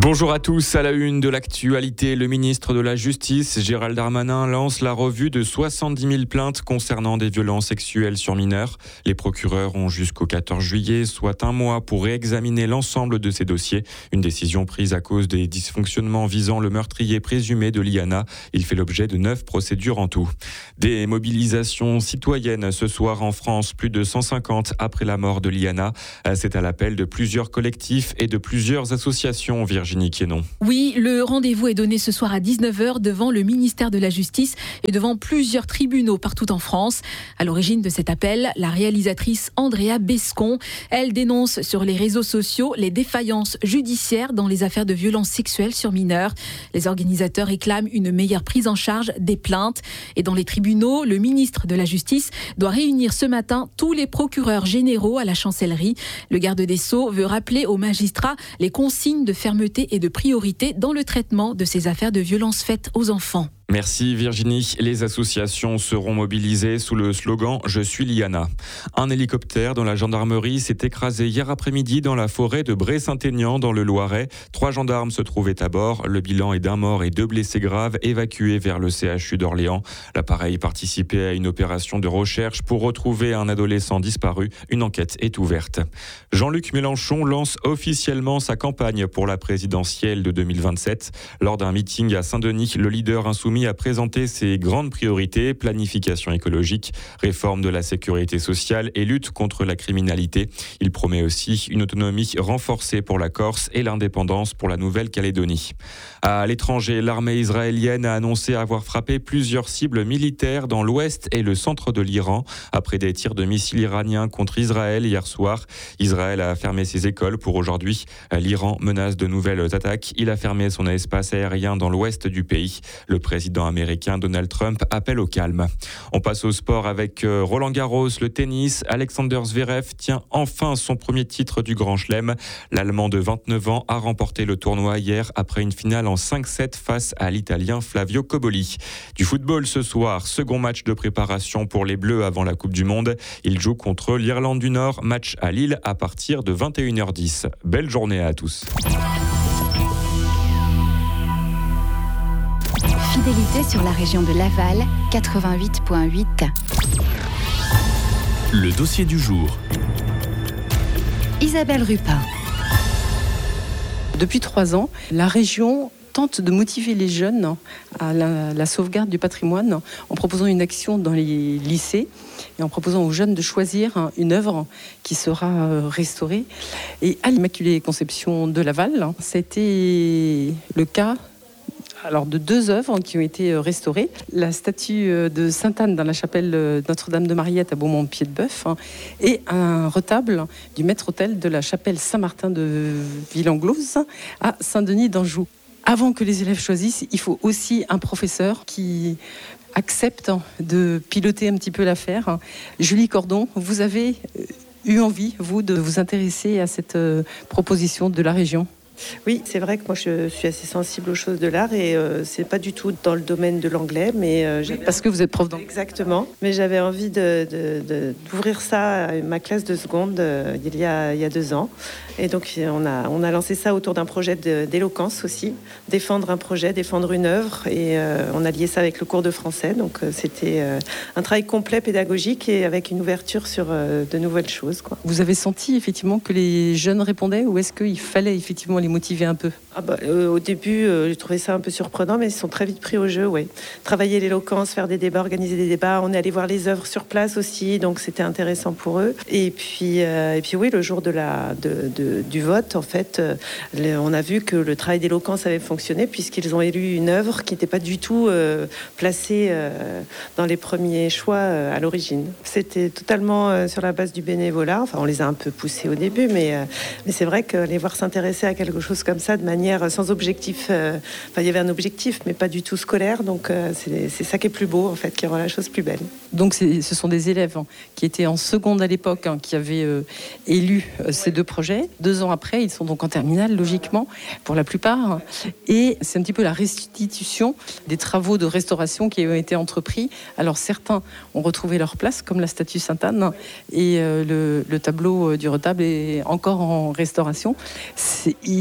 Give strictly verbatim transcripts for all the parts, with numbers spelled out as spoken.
Bonjour à tous, à la une de l'actualité, le ministre de la Justice, Gérald Darmanin, lance la revue de soixante-dix mille plaintes concernant des violences sexuelles sur mineurs. Les procureurs ont jusqu'au quatorze juillet, soit un mois, pour réexaminer l'ensemble de ces dossiers. Une décision prise à cause des dysfonctionnements visant le meurtrier présumé de Liana. Il fait l'objet de neuf procédures en tout. Des mobilisations citoyennes ce soir en France, plus de cent cinquante après la mort de Liana. C'est à l'appel de plusieurs collectifs et de plusieurs associations, Virginie Quénon. Oui, le rendez-vous est donné ce soir à dix-neuf heures devant le ministère de la Justice et devant plusieurs tribunaux partout en France. À l'origine de cet appel, la réalisatrice Andrea Bescon. Elle dénonce sur les réseaux sociaux les défaillances judiciaires dans les affaires de violences sexuelles sur mineurs. Les organisateurs réclament une meilleure prise en charge des plaintes. Et dans les tribunaux, le ministre de la Justice doit réunir ce matin tous les procureurs généraux à la chancellerie. Le garde des Sceaux veut rappeler aux magistrats les consignes de fermeté et de priorité dans le traitement de ces affaires de violences faites aux enfants. Merci Virginie. Les associations seront mobilisées sous le slogan « Je suis Liana ». Un hélicoptère dans la gendarmerie s'est écrasé hier après-midi dans la forêt de Bray-Saint-Aignan dans le Loiret. Trois gendarmes se trouvaient à bord. Le bilan est d'un mort et deux blessés graves évacués vers le C H U d'Orléans. L'appareil participait à une opération de recherche pour retrouver un adolescent disparu. Une enquête est ouverte. Jean-Luc Mélenchon lance officiellement sa campagne pour la présidentielle de deux mille vingt-sept. Lors d'un meeting à Saint-Denis, le leader insoumis a présenté ses grandes priorités, planification écologique, réforme de la sécurité sociale et lutte contre la criminalité. Il promet aussi une autonomie renforcée pour la Corse et l'indépendance pour la Nouvelle-Calédonie. À l'étranger, l'armée israélienne a annoncé avoir frappé plusieurs cibles militaires dans l'ouest et le centre de l'Iran après des tirs de missiles iraniens contre Israël hier soir. Israël a fermé ses écoles pour aujourd'hui. L'Iran menace de nouvelles attaques. Il a fermé son espace aérien dans l'ouest du pays. Le président Le président américain Donald Trump appelle au calme. On passe au sport avec Roland Garros, le tennis. Alexander Zverev tient enfin son premier titre du Grand Chelem. L'Allemand de vingt-neuf ans a remporté le tournoi hier après une finale en cinq sept face à l'Italien Flavio Cobolli. Du football ce soir, second match de préparation pour les Bleus avant la Coupe du Monde. Ils jouent contre l'Irlande du Nord, match à Lille à partir de vingt et une heures dix. Belle journée à tous. Fidélité sur la région de Laval, quatre-vingt-huit virgule huit. Le dossier du jour. Isabelle Rupin. Depuis trois ans, la région tente de motiver les jeunes à la, la sauvegarde du patrimoine en proposant une action dans les lycées et en proposant aux jeunes de choisir une œuvre qui sera restaurée. Et à l'Immaculée Conception de Laval, c'était le cas Alors, de deux œuvres qui ont été restaurées. La statue de Sainte-Anne dans la chapelle Notre-Dame de Mariette à Beaumont-Pied-de-Bœuf et un retable du maître-autel de la chapelle Saint-Martin de Villanglose à Saint-Denis d'Anjou. Avant que les élèves choisissent, il faut aussi un professeur qui accepte de piloter un petit peu l'affaire. Julie Cordon, vous avez eu envie, vous, de vous intéresser à cette proposition de la région ? Oui, c'est vrai que moi je suis assez sensible aux choses de l'art et euh, c'est pas du tout dans le domaine de l'anglais, mais euh, oui, parce que vous êtes prof d'anglais. Exactement, mais j'avais envie de, de, de, d'ouvrir ça à ma classe de seconde euh, il, y a, il y a deux ans. Et donc on a, on a lancé ça autour d'un projet de, d'éloquence aussi, défendre un projet, défendre une œuvre, et euh, on a lié ça avec le cours de français. Donc euh, c'était euh, un travail complet pédagogique et avec une ouverture sur euh, de nouvelles choses, quoi. Vous avez senti effectivement que les jeunes répondaient, ou est-ce qu'il fallait effectivement les motiver un peu? Ah bah, euh, au début, euh, j'ai trouvé ça un peu surprenant, mais ils sont très vite pris au jeu. Ouais. Travailler l'éloquence, faire des débats, organiser des débats. On est allé voir les œuvres sur place aussi, donc c'était intéressant pour eux. Et puis, euh, et puis oui, le jour de la, de, de, du vote, en fait, euh, le, on a vu que le travail d'éloquence avait fonctionné puisqu'ils ont élu une œuvre qui n'était pas du tout euh, placée euh, dans les premiers choix euh, à l'origine. C'était totalement euh, sur la base du bénévolat. Enfin, on les a un peu poussés au début, mais, euh, mais c'est vrai que les voir s'intéresser à quelque chose comme ça de manière sans objectif, euh, enfin il y avait un objectif mais pas du tout scolaire, donc euh, c'est, c'est ça qui est plus beau en fait, qui rend la chose plus belle. Donc c'est, ce sont des élèves hein, qui étaient en seconde à l'époque hein, qui avaient euh, élu euh, ces deux projets. Deux ans après, ils sont donc en terminale logiquement pour la plupart, et c'est un petit peu la restitution des travaux de restauration qui ont été entrepris. Alors certains ont retrouvé leur place comme la statue Sainte-Anne et euh, le, le tableau du retable est encore en restauration. C'est, il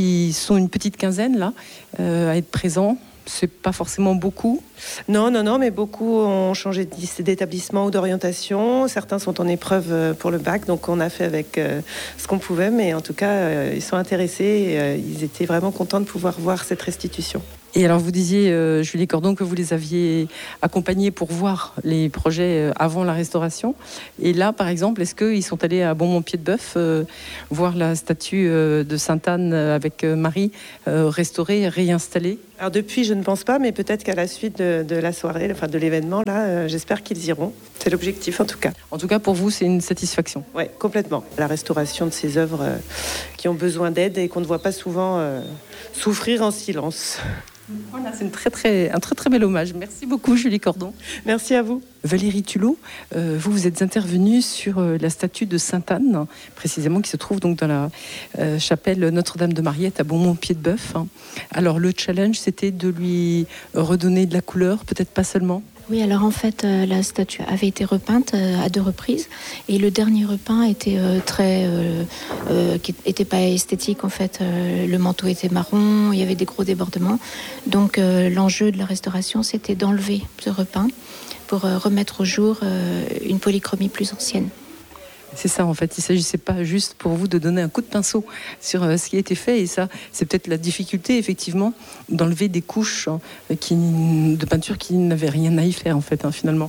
ils sont une petite quinzaine là euh, à être présents. C'est pas forcément beaucoup. Non, non, non, mais beaucoup ont changé d'établissement ou d'orientation. Certains sont en épreuve pour le bac, donc on a fait avec euh, ce qu'on pouvait. Mais en tout cas, euh, ils sont intéressés. Et, euh, ils étaient vraiment contents de pouvoir voir cette restitution. Et alors, vous disiez, euh, Julie Cordon, que vous les aviez accompagnés pour voir les projets avant la restauration. Et là, par exemple, est-ce qu'ils sont allés à Beaumont-Pied-de-Bœuf euh, voir la statue euh, de Sainte-Anne avec euh, Marie euh, restaurée, réinstallée ? Alors depuis, je ne pense pas, mais peut-être qu'à la suite de, de la soirée, enfin de l'événement, là, euh, j'espère qu'ils iront. C'est l'objectif, en tout cas. En tout cas, pour vous, c'est une satisfaction. Oui, complètement. La restauration de ces œuvres euh, qui ont besoin d'aide et qu'on ne voit pas souvent euh, souffrir en silence. Voilà, c'est une très, très, un très très bel hommage. Merci beaucoup, Julie Cordon. Merci à vous. Valérie Tulot, euh, vous vous êtes intervenue sur euh, la statue de Sainte-Anne, précisément, qui se trouve donc dans la euh, chapelle Notre-Dame de Mariette à Beaumont-Pied-de-Bœuf. Alors le challenge, c'était de lui redonner de la couleur, peut-être pas seulement. Oui, alors en fait, euh, la statue avait été repeinte euh, à deux reprises, et le dernier repeint était euh, très, euh, euh, qui était pas esthétique en fait. Euh, le manteau était marron, il y avait des gros débordements. Donc euh, l'enjeu de la restauration, c'était d'enlever ce repeint pour euh, remettre au jour euh, une polychromie plus ancienne. C'est ça, en fait. Il ne s'agissait pas juste pour vous de donner un coup de pinceau sur euh, ce qui a été fait. Et ça, c'est peut-être la difficulté, effectivement, d'enlever des couches hein, qui, de peinture qui n'avaient rien à y faire, en fait, hein, finalement.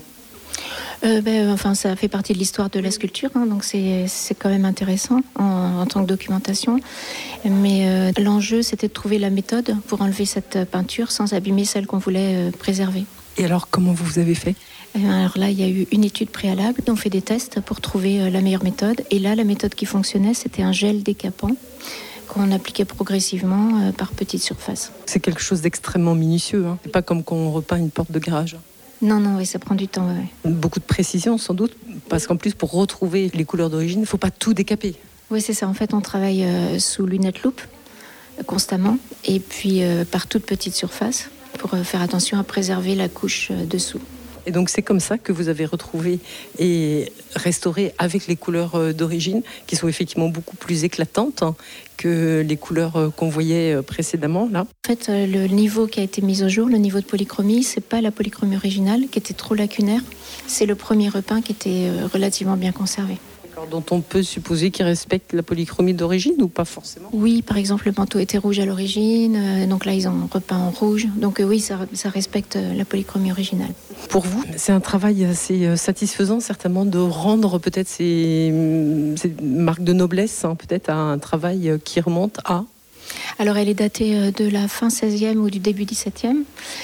Euh, ben, enfin, ça fait partie de l'histoire de la sculpture, hein, donc c'est, c'est quand même intéressant en, en tant que documentation. Mais euh, l'enjeu, c'était de trouver la méthode pour enlever cette peinture sans abîmer celle qu'on voulait euh, préserver. Et alors, comment vous avez fait ? Alors là, il y a eu une étude préalable. On fait des tests pour trouver la meilleure méthode. Et là, la méthode qui fonctionnait, c'était un gel décapant qu'on appliquait progressivement par petites surfaces. C'est quelque chose d'extrêmement minutieux. Hein. C'est pas comme quand on repeint une porte de garage. Non, non, oui, ça prend du temps. Ouais. Beaucoup de précision, sans doute, parce qu'en plus, pour retrouver les couleurs d'origine, il ne faut pas tout décaper. Oui, c'est ça. En fait, on travaille euh, sous lunettes loupe, euh, constamment, et puis euh, par toute petite surface, pour euh, faire attention à préserver la couche euh, dessous. Et donc c'est comme ça que vous avez retrouvé et restauré avec les couleurs d'origine, qui sont effectivement beaucoup plus éclatantes hein, que les couleurs qu'on voyait précédemment là. En fait, le niveau qui a été mis au jour, le niveau de polychromie, c'est pas la polychromie originale qui était trop lacunaire, c'est le premier repeint qui était relativement bien conservé. Dont on peut supposer qu'il respecte la polychromie d'origine ou pas forcément ? Oui, par exemple, le manteau était rouge à l'origine, euh, donc là ils ont repeint en rouge. Donc euh, oui, ça, ça respecte la polychromie originale. Pour vous, c'est un travail assez satisfaisant certainement de rendre peut-être ces, ces marques de noblesse, hein, peut-être à un travail qui remonte à... Alors elle est datée de la fin seizième ou du début dix-septième.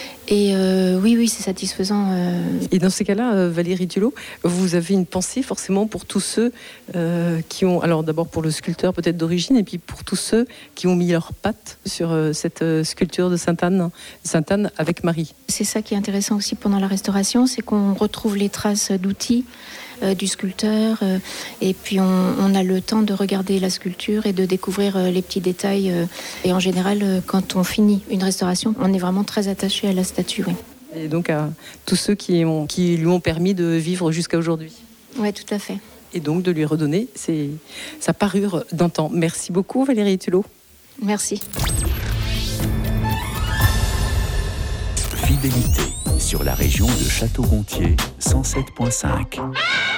Et euh, oui, oui, c'est satisfaisant. Euh... Et dans ces cas-là, euh, Valérie Tulot, vous avez une pensée forcément pour tous ceux euh, qui ont... Alors d'abord pour le sculpteur peut-être d'origine, et puis pour tous ceux qui ont mis leurs pattes sur euh, cette euh, sculpture de Sainte-Anne, Sainte-Anne avec Marie. C'est ça qui est intéressant aussi pendant la restauration, c'est qu'on retrouve les traces d'outils euh, du sculpteur, euh, et puis on, on a le temps de regarder la sculpture et de découvrir euh, les petits détails. Euh, et en général, euh, quand on finit une restauration, on est vraiment très attaché à la statue. Oui. Et donc à tous ceux qui, ont, qui lui ont permis de vivre jusqu'à aujourd'hui. Oui, tout à fait. Et donc de lui redonner ses, sa parure d'antan. Merci beaucoup Valérie Tulot. Merci. Fidélité sur la région de Château-Gontier cent sept virgule cinq.